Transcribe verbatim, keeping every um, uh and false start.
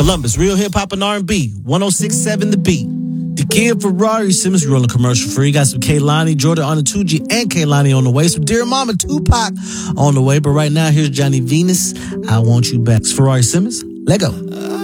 Columbus, real hip hop and R and B. one oh six point seven The Beat. The Kid Ferrari Simmons rolling commercial free. Got some Kehlani, Jordan Onatuji, and Kehlani on the way. Some Dear Mama, Tupac on the way. But right now, here's Johnny Venus. I Want You Back. It's Ferrari Simmons. Let go.